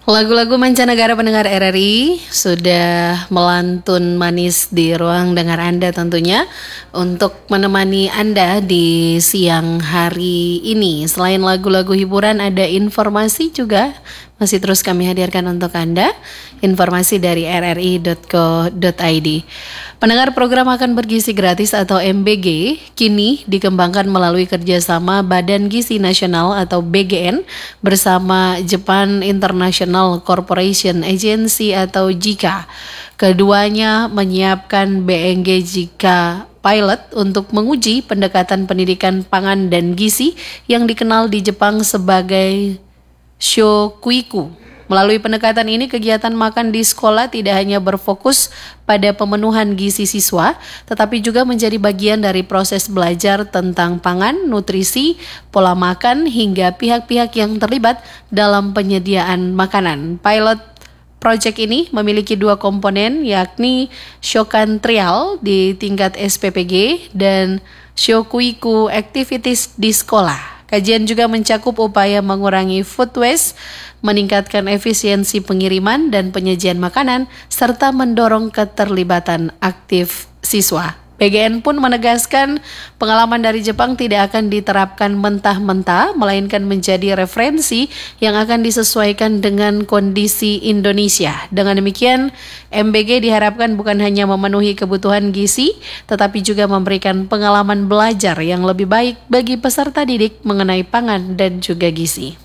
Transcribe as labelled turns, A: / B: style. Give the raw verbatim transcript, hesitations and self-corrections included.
A: Lagu-lagu mancanegara pendengar R R I sudah melantun manis di ruang dengar Anda tentunya untuk menemani Anda di siang hari ini. Selain lagu-lagu hiburan, ada informasi juga masih terus kami hadirkan untuk Anda. Informasi dari r r i dot co dot i d. Pendengar, program akan bergizi gratis atau M B G kini dikembangkan melalui kerjasama Badan Gizi Nasional atau B G N bersama Japan International Corporation Agency atau J I C A. Keduanya menyiapkan B N G J I C A pilot untuk menguji pendekatan pendidikan pangan dan gizi yang dikenal di Jepang sebagai Shokuiku. Melalui pendekatan ini, kegiatan makan di sekolah tidak hanya berfokus pada pemenuhan gizi siswa, tetapi juga menjadi bagian dari proses belajar tentang pangan, nutrisi, pola makan, hingga pihak-pihak yang terlibat dalam penyediaan makanan. Pilot project ini memiliki dua komponen, yakni Shokan Trial di tingkat S P P G dan Shokuiku Activities di sekolah. Kajian juga mencakup upaya mengurangi food waste, meningkatkan efisiensi pengiriman dan penyajian makanan, serta mendorong keterlibatan aktif siswa. B G N pun menegaskan pengalaman dari Jepang tidak akan diterapkan mentah-mentah, melainkan menjadi referensi yang akan disesuaikan dengan kondisi Indonesia. Dengan demikian, M B G diharapkan bukan hanya memenuhi kebutuhan gizi, tetapi juga memberikan pengalaman belajar yang lebih baik bagi peserta didik mengenai pangan dan juga gizi.